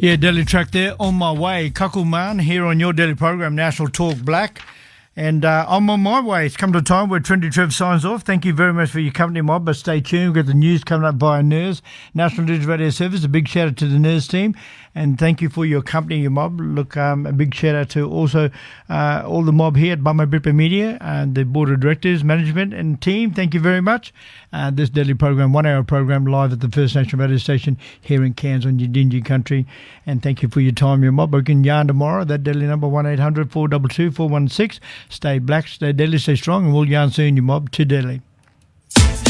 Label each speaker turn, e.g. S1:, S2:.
S1: Yeah, Daily Track there. On my way, Kakulman here on your daily program, National Talk Black. And I'm on my way. It's come to a time where Trendy Trev signs off. Thank you very much for your company, Mob, but stay tuned. We've got the news coming up by NERS, National Digital Radio Service. A big shout out to the NERS team. And thank you for your company, your Mob. Look, a big shout out to also all the Mob here at Bama Bripa Media and the Board of Directors, Management and team. Thank you very much. This daily program, 1 hour program live at the First National Radio Station here in Cairns on Yidinji country. And thank you for your time, your Mob. We can yarn tomorrow. That daily number 1-800-422-416. Stay black, stay deadly, stay strong, and we'll yarn soon, your Mob. To Deadly.